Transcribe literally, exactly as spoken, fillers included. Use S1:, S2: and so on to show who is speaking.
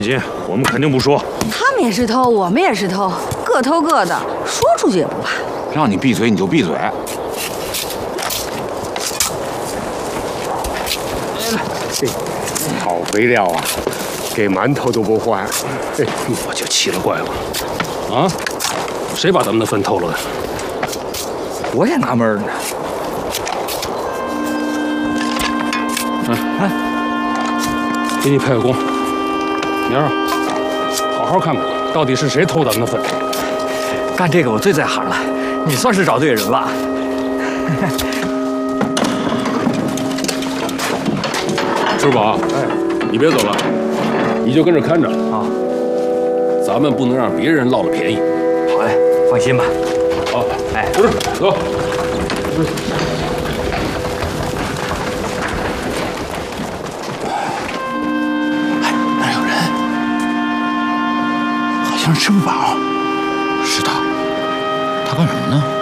S1: 行，我们肯定不说。
S2: 他们也是偷，我们也是偷，各偷各的，说出去也不怕。
S3: 让你闭嘴你就闭嘴。来
S4: 来，好肥料啊，给馒头都不换。
S1: 我就奇了怪了，啊，谁把咱们的粪偷了的？
S3: 我也纳闷呢。
S1: 嗯，哎，给你派个工，明儿好好看看，到底是谁偷咱们的粪。
S5: 干这个我最在行了，你算是找对人了。
S1: 支宝，哎，你别走了，你就跟着看着啊。咱们不能让别人落了便宜。
S5: 好嘞，放心吧。
S1: 好，
S5: 哎，
S1: 不是，走。
S3: 哎，那儿有人，好像是吃不饱。是他，他干什么呢？